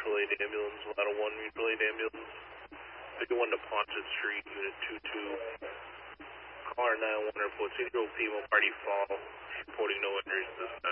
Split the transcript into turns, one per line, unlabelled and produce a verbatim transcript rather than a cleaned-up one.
mutual aid ambulance, ladder one mutual aid ambulance. fifty-one to Ponset Street, unit two two. Caller nine one reports eight-year-old female party fall. Reporting no injuries at this time.